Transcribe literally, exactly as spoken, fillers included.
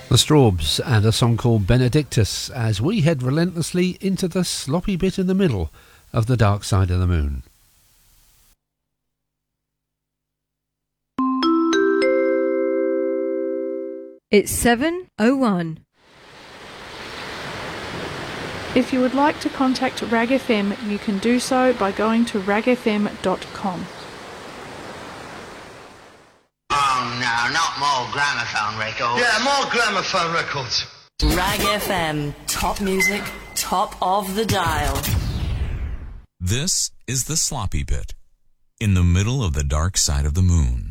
The Strawbs and a song called Benedictus as we head relentlessly into the sloppy bit in the middle of the dark side of the moon. It's seven oh one. If you would like to contact Rag F M, you can do so by going to rag f m dot com. Oh no, not more gramophone records. Yeah, more gramophone records. Rag F M, top music, top of the dial. This is the sloppy bit, in the middle of the dark side of the moon.